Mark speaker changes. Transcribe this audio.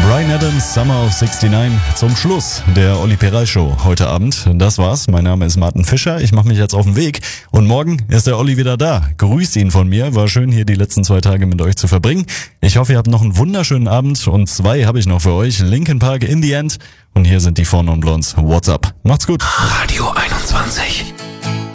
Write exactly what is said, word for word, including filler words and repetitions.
Speaker 1: Bryan Adams, Summer of neunundsechzig, zum Schluss der Olli Peray Show heute Abend. Das war's. Mein Name ist Martin Fischer. Ich mache mich jetzt auf den Weg. Und morgen ist der Olli wieder da. Grüßt ihn von mir. War schön, hier die letzten zwei Tage mit euch zu verbringen. Ich hoffe, ihr habt noch einen wunderschönen Abend. Und zwei habe ich noch für euch. Linkin Park, In the End. Und hier sind die Four Non Blondes. What's up? Macht's gut.
Speaker 2: Radio einundzwanzig.